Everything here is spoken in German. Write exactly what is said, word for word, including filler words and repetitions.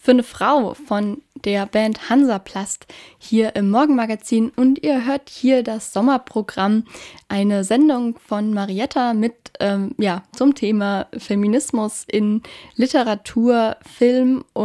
für eine Frau von der Band Hansaplast hier im Morgenmagazin und ihr hört hier das Sommerprogramm, eine Sendung von Marietta mit ähm, ja zum Thema Feminismus in Literatur, Film